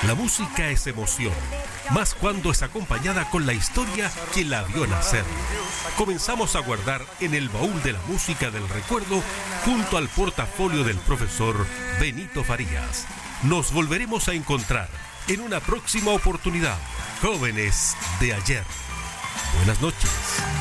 La música es emoción, más cuando es acompañada con la historia que la vio nacer. Comenzamos a guardar en el baúl de la música del recuerdo junto al portafolio del profesor Benito Farías. Nos volveremos a encontrar en una próxima oportunidad, jóvenes de ayer. Buenas noches.